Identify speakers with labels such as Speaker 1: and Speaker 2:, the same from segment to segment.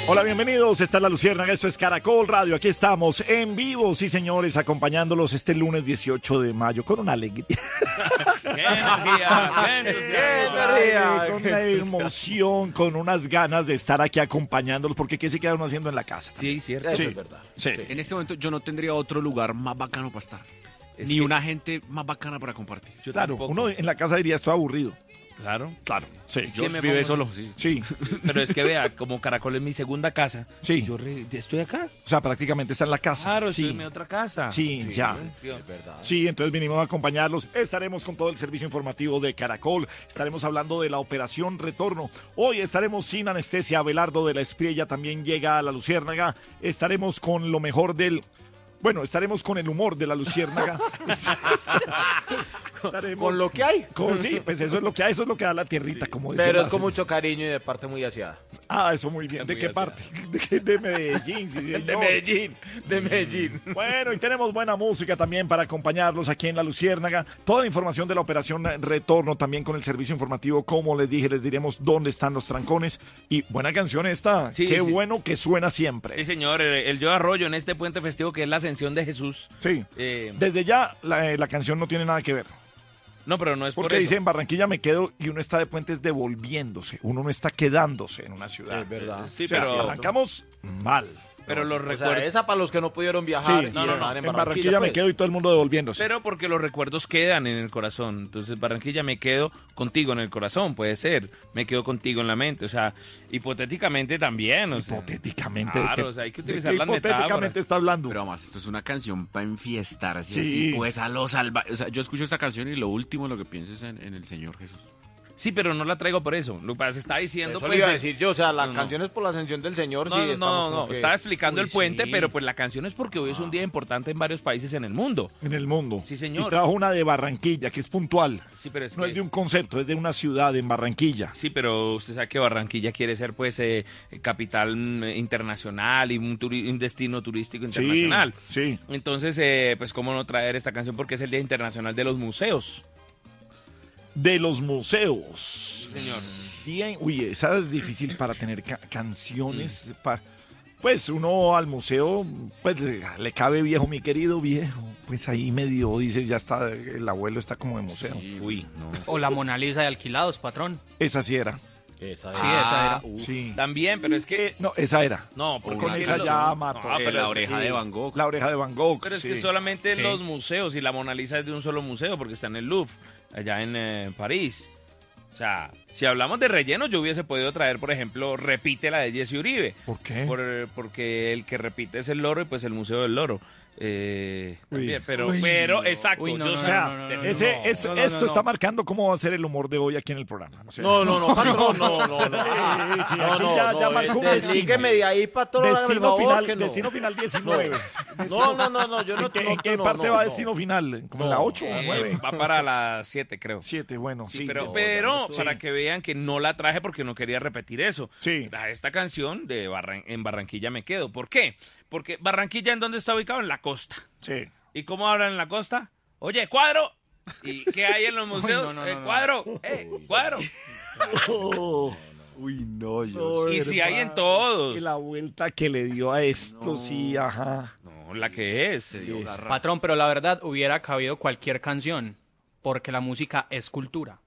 Speaker 1: Hola, bienvenidos. Esta es La Luciérnaga, esto es Caracol Radio. Aquí estamos en vivo, sí señores, acompañándolos este lunes 18 de mayo con una alegría.
Speaker 2: ¡Qué energía! ¡Qué energía!
Speaker 1: Con una emoción, con unas ganas de estar aquí acompañándolos, porque ¿qué se queda uno haciendo en la casa?
Speaker 2: Sí, cierto.
Speaker 1: Sí,
Speaker 2: Eso es verdad.
Speaker 1: Sí.
Speaker 2: En este momento yo no tendría otro lugar más bacano para estar. Ni una gente más bacana para compartir. Yo
Speaker 1: Claro,
Speaker 2: tampoco.
Speaker 1: uno en la casa diría estoy aburrido.
Speaker 2: Claro.
Speaker 1: Claro, sí.
Speaker 2: Yo me vive solo, sí.
Speaker 1: Sí,
Speaker 2: Pero es que vea, como Caracol es mi segunda casa,
Speaker 1: sí.
Speaker 2: yo estoy acá.
Speaker 1: O sea, prácticamente está en la casa.
Speaker 2: Claro,
Speaker 1: sí.
Speaker 2: estoy en mi otra casa.
Speaker 1: Sí, ya.
Speaker 2: Es verdad.
Speaker 1: Sí, entonces vinimos a acompañarlos. Estaremos con todo el servicio informativo de Caracol. Estaremos hablando de la operación Retorno. Hoy estaremos sin anestesia. Abelardo de la Espriella también llega a La Luciérnaga. Estaremos con lo mejor del... Bueno, estaremos con el humor de La Luciérnaga.
Speaker 3: Con lo que hay.
Speaker 1: Sí, pues eso es lo que hay, eso es lo que da la tierrita, como dice
Speaker 3: Pero es
Speaker 1: la-
Speaker 3: con mucho cariño y de parte muy aseada.
Speaker 1: Ah, eso muy bien. ¿De
Speaker 2: Muy
Speaker 1: qué
Speaker 2: aseada.
Speaker 1: parte? De Medellín, sí, señor.
Speaker 3: De Medellín.
Speaker 1: Bueno, y tenemos buena música también para acompañarlos aquí en La Luciérnaga. Toda la información de la operación Retorno también con el servicio informativo. Como les dije, les diremos dónde están los trancones. Y buena canción esta.
Speaker 2: Sí,
Speaker 1: Qué
Speaker 2: sí.
Speaker 1: bueno que suena siempre.
Speaker 2: Sí, señor, el Yo Arroyo en este puente festivo que es la ascensión de Jesús.
Speaker 1: Sí.
Speaker 2: Eh,
Speaker 1: Desde ya la canción no tiene nada que ver.
Speaker 2: no, pero no es por
Speaker 1: Porque
Speaker 2: eso.
Speaker 1: dice en Barranquilla me quedo y uno está de puentes devolviéndose. Uno no está quedándose en una ciudad.
Speaker 3: Es verdad.
Speaker 2: Sí,
Speaker 1: O sea,
Speaker 2: pero-
Speaker 1: si arrancamos mal.
Speaker 2: Pero los
Speaker 3: O sea,
Speaker 2: recuerdos...
Speaker 3: esa para los que no pudieron
Speaker 1: Sí,
Speaker 3: viajar y
Speaker 1: no,
Speaker 3: estaban
Speaker 1: en Barranquilla me
Speaker 3: pues.
Speaker 1: quedo y todo el mundo devolviéndose.
Speaker 2: Pero porque los recuerdos quedan en el corazón. Entonces, Barranquilla, me quedo contigo en el corazón, puede ser. Me quedo contigo en la mente. O sea, hipotéticamente también. O sea,
Speaker 1: Hipotéticamente.
Speaker 2: Claro, o sea, hay que
Speaker 1: ¿de
Speaker 2: utilizar
Speaker 1: qué
Speaker 2: las
Speaker 1: hipotéticamente
Speaker 2: metáforas.
Speaker 1: está hablando?
Speaker 4: Pero además, esto es una canción para enfiestarse
Speaker 1: Sí.
Speaker 4: así, pues a los salvajes. O sea, yo escucho esta canción y lo último lo que pienso es en el Señor Jesús.
Speaker 2: Sí, pero no la traigo por eso. Lo que pasa es que está diciendo...
Speaker 3: Eso
Speaker 2: pues,
Speaker 3: le iba a decir yo, o sea, la
Speaker 2: no, no.
Speaker 3: canción es por la ascensión del Señor, sí,
Speaker 2: No,
Speaker 3: estamos como que-
Speaker 2: estaba explicando
Speaker 3: Uy,
Speaker 2: el puente,
Speaker 3: sí.
Speaker 2: pero pues la canción es porque hoy es un día importante en varios países en el mundo.
Speaker 1: En el mundo.
Speaker 2: Sí, señor.
Speaker 1: Y trajo una de Barranquilla, que es puntual.
Speaker 2: Sí, pero es
Speaker 1: No
Speaker 2: que...
Speaker 1: es de un concepto, es de una ciudad en Barranquilla.
Speaker 2: Sí, pero usted sabe que Barranquilla quiere ser pues capital internacional y un destino turístico internacional.
Speaker 1: Sí.
Speaker 2: Entonces, pues cómo no traer esta canción porque es el Día Internacional de los Museos.
Speaker 1: De los museos.
Speaker 2: Señor.
Speaker 1: Bien, uy, esa es difícil para tener canciones. Pues uno al museo, pues le cabe viejo, mi querido viejo. Pues ahí medio dices, ya está, el abuelo está como de museo.
Speaker 2: Uy, no.
Speaker 5: O la Mona Lisa de Alquilados, patrón.
Speaker 1: Esa sí era.
Speaker 3: Esa
Speaker 5: Sí, esa era.
Speaker 1: Sí.
Speaker 2: También, pero es que...
Speaker 1: No, esa era.
Speaker 2: No, porque
Speaker 1: Con
Speaker 2: es que
Speaker 1: esa
Speaker 2: no-
Speaker 1: ya mató.
Speaker 2: No, pero
Speaker 4: la
Speaker 2: es-
Speaker 4: oreja
Speaker 1: sí.
Speaker 4: de Van Gogh.
Speaker 1: La oreja de Van Gogh.
Speaker 2: Pero es
Speaker 1: sí.
Speaker 2: que solamente
Speaker 5: Sí.
Speaker 2: los museos y la Mona Lisa es de un solo museo porque está en el Louvre, allá en París. O sea, si hablamos de relleno, yo hubiese podido traer, por ejemplo, Repite la de Jesse Uribe.
Speaker 1: ¿Por qué?
Speaker 2: Porque el que repite es el loro y pues el Museo del Loro. También, pero,
Speaker 1: Uy.
Speaker 2: exacto.
Speaker 5: Uy, no,
Speaker 2: yo
Speaker 5: no,
Speaker 1: O
Speaker 2: sé-
Speaker 1: sea,
Speaker 5: no, no,
Speaker 1: esto está marcando cómo va a ser el humor de hoy aquí en el programa. O sea,
Speaker 3: No, patrón, no.
Speaker 1: Sí,
Speaker 3: No,
Speaker 1: aquí
Speaker 3: no,
Speaker 1: ya
Speaker 3: no,
Speaker 1: marcó un
Speaker 3: deslígueme de ahí, patrón, hágame el
Speaker 1: Destino
Speaker 3: favor,
Speaker 1: final,
Speaker 3: que no.
Speaker 1: destino final 19.
Speaker 3: No, yo no...
Speaker 1: ¿En qué parte va destino final? ¿Como en la 8 o 9?
Speaker 2: va para las 7, creo.
Speaker 1: 7, bueno, sí.
Speaker 2: Sí, pero,
Speaker 1: no,
Speaker 2: pero
Speaker 1: sí.
Speaker 2: para que vean que no la traje porque no quería repetir eso.
Speaker 1: Sí.
Speaker 2: Esta canción de en Barranquilla me quedo. ¿Por qué? Porque Barranquilla, ¿en dónde está ubicado? En la costa.
Speaker 1: Sí.
Speaker 2: ¿Y cómo hablan en la costa? Oye, cuadro. ¿Y qué hay en los museos? Cuadro. Cuadro.
Speaker 4: Uy, no, yo.
Speaker 2: Y si hay en
Speaker 1: hermano,
Speaker 2: todos.
Speaker 1: y la vuelta que le dio a esto, sí, ajá.
Speaker 2: No, la que es.
Speaker 5: Patrón, pero la verdad hubiera cabido cualquier canción, porque la música es cultura.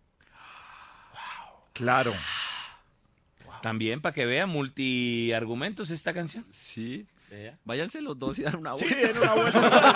Speaker 1: Claro.
Speaker 2: También para que vean multiargumentos esta canción.
Speaker 4: Sí.
Speaker 2: Vea.
Speaker 4: Váyanse los dos y dar una
Speaker 1: Sí,
Speaker 4: vuelta.
Speaker 1: en una buena.